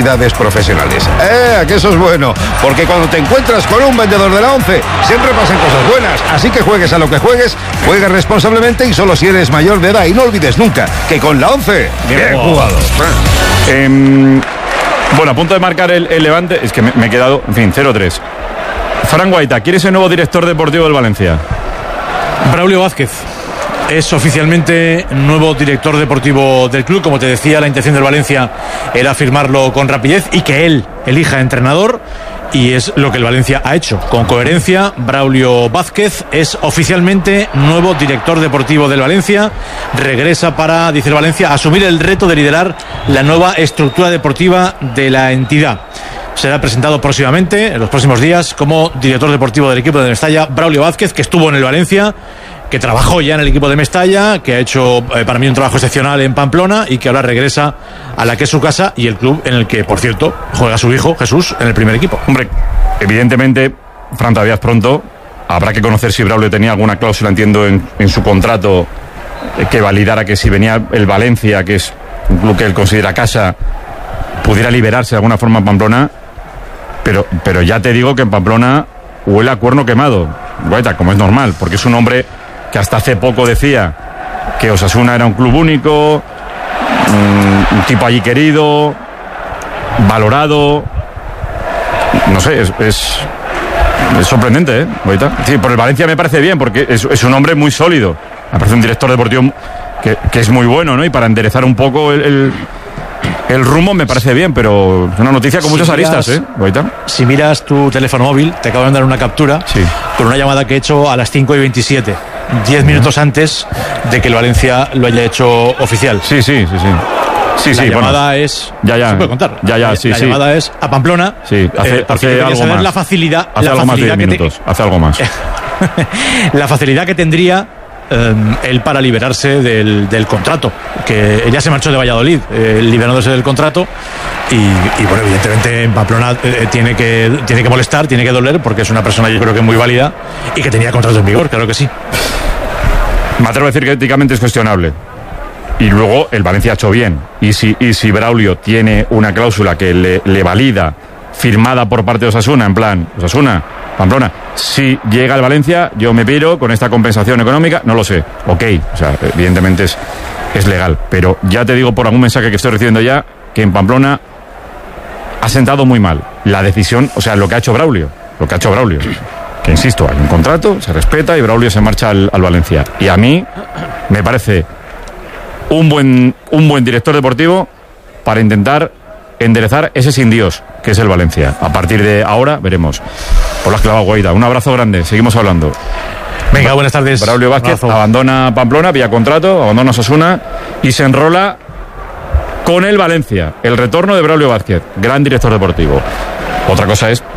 entidades profesionales. Que eso es bueno, porque cuando te encuentras con un vendedor de la ONCE, siempre pasan cosas buenas. Así que juegues a lo que juegues, juegues responsablemente y solo si eres mayor de edad. Y no olvides nunca que con la ONCE, bien jugado. Bueno, a punto de marcar el Levante, es que me he quedado, en fin, 0-3. Fran Guaita, ¿quién es el nuevo director deportivo del Valencia? Braulio Vázquez es oficialmente nuevo director deportivo del club. Como te decía, la intención del Valencia era firmarlo con rapidez y que él elija entrenador, y es lo que el Valencia ha hecho. Con coherencia, Braulio Vázquez es oficialmente nuevo director deportivo del Valencia. Regresa para, dice el Valencia, asumir el reto de liderar la nueva estructura deportiva de la entidad. Será presentado próximamente, en los próximos días, como director deportivo del equipo de Mestalla, Braulio Vázquez, que estuvo en el Valencia, que trabajó ya en el equipo de Mestalla, que ha hecho para mí un trabajo excepcional en Pamplona y que ahora regresa a la que es su casa y el club en el que, por cierto, juega su hijo Jesús en el primer equipo. Hombre, evidentemente, Fran, todavía es pronto. Habrá que conocer si Braulio tenía alguna cláusula, entiendo, en su contrato que validara que si venía el Valencia, que es un club que él considera casa, pudiera liberarse de alguna forma en Pamplona. Pero ya te digo que en Pamplona huele a cuerno quemado, Guaita, como es normal, porque es un hombre que hasta hace poco decía que Osasuna era un club único, un tipo allí querido, valorado. No sé, es sorprendente, Guaita. Sí, por el Valencia me parece bien, porque es un hombre muy sólido. Me parece un director deportivo que es muy bueno, ¿no? Y para enderezar un poco el rumbo me parece bien, pero es una noticia con muchas aristas, Guaita. Si miras tu teléfono móvil, te acabo de mandar una captura con una llamada que he hecho a las 5:27, 10 minutos antes de que el Valencia lo haya hecho oficial. Sí. La llamada es... Ya. ¿Se puede contar? La llamada es a Pamplona. Sí, hace algo más. La facilidad... Hace algo más de 10 minutos. Hace algo más. La facilidad que tendría él para liberarse del contrato, que ella se marchó de Valladolid liberándose del contrato y bueno, evidentemente en Pamplona tiene que molestar, tiene que doler, porque es una persona, yo creo que muy válida y que tenía contrato en vigor, claro que sí. Me atrevo a decir que éticamente es cuestionable, y luego el Valencia ha hecho bien, y si Braulio tiene una cláusula que le valida, firmada por parte de Osasuna, en plan, Osasuna, Pamplona, si llega al Valencia, yo me piro con esta compensación económica, no lo sé, ok, o sea, evidentemente es legal, pero ya te digo por algún mensaje que estoy recibiendo ya, que en Pamplona ha sentado muy mal la decisión, o sea, lo que ha hecho Braulio, que insisto, hay un contrato, se respeta y Braulio se marcha al Valencia, y a mí me parece un buen director deportivo para intentar enderezar ese sin Dios que es el Valencia. A partir de ahora veremos. Por la clavada, Guaita, un abrazo grande, seguimos hablando. Venga, buenas tardes. Braulio Vázquez abandona Pamplona vía contrato, abandona Osasuna y se enrola con el Valencia. El retorno de Braulio Vázquez, gran director deportivo. Otra cosa es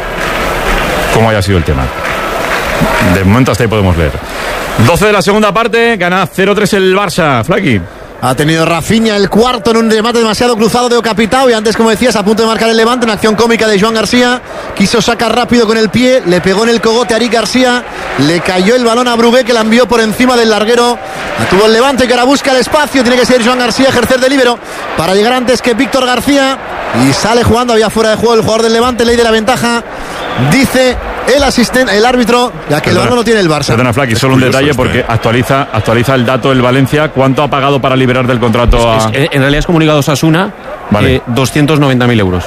cómo haya sido el tema. De momento hasta ahí podemos leer. 12 de la segunda parte, gana 0-3 el Barça. Flaqui. Ha tenido Rafinha el cuarto en un remate demasiado cruzado de Ocapitao, y antes, como decías, a punto de marcar el Levante, una acción cómica de Joan García, quiso sacar rápido con el pie, le pegó en el cogote a Eric García, le cayó el balón a Brugué, que la envió por encima del larguero. La tuvo el Levante, que ahora busca el espacio, tiene que ser Joan García, ejercer de líbero para llegar antes que Víctor García, y sale jugando, había fuera de juego el jugador del Levante, ley de la ventaja, dice el árbitro, ya que el balón no tiene el Barça. Perdona, Flaqui, solo un detalle, porque actualiza el dato del Valencia. ¿Cuánto ha pagado para liberar del contrato a...? En realidad es comunicado Osasuna, 290.000 euros.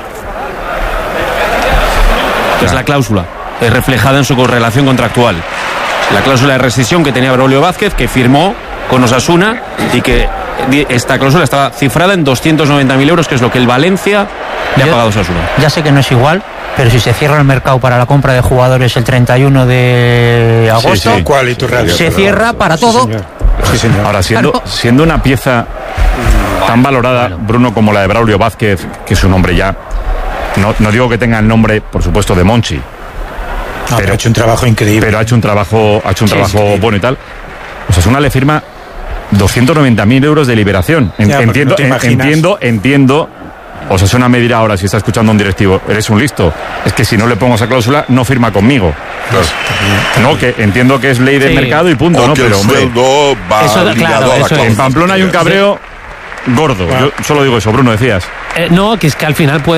Es la cláusula reflejada en su correlación contractual. La cláusula de rescisión que tenía Braulio Vázquez, que firmó con Osasuna, y que esta cláusula estaba cifrada en 290.000 euros, que es lo que el Valencia le ha pagado a Osasuna. Ya sé que no es igual, pero si se cierra el mercado para la compra de jugadores el 31 de agosto, se cierra para todo. Sí, señor. Ahora, siendo una pieza tan valorada, Bruno, como la de Braulio Vázquez, que es un hombre ya, no digo que tenga el nombre, por supuesto, de Monchi, pero ha hecho un trabajo increíble. Pero ha hecho un trabajo bueno y tal. Osasuna le firma 290.000 euros de liberación. Entiendo. Osasuna me dirá ahora, si está escuchando un directivo, eres un listo. Es que si no le pongo esa cláusula, no firma conmigo. No, que entiendo que es ley del mercado y punto, o ¿no? Que pero el sueldo va ligado a la cláusula. En Pamplona hay un cabreo gordo. Yo solo digo eso, Bruno, decías. No, que es que al final puede